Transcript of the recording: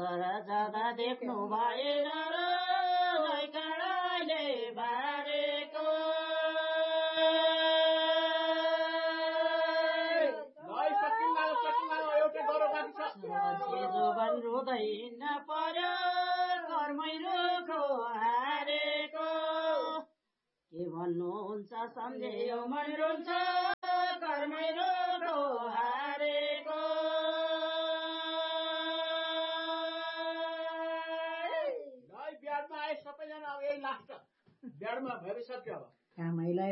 घर जाँदा देख्नु भएन र काँडाले बारेको जोबन रुँदै हिँड्न पर्यो कर्मै रुखो हारेको के भन्नुहुन्छ सम्झेयो मन रुन्छ कर्मै रुखो हारेको बिहारमा आए सबैजना अब यही लास्ट बिहारमा भइसक्यो अब कामैलाई